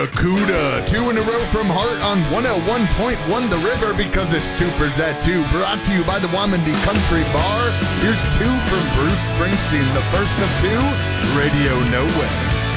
Barracuda. 2 in a row from Hart on 101.1 The River because it's 2 for Z2. Brought to you by the Wamandee Country Bar. Here's 2 from Bruce Springsteen, the first of 2, Radio No Way.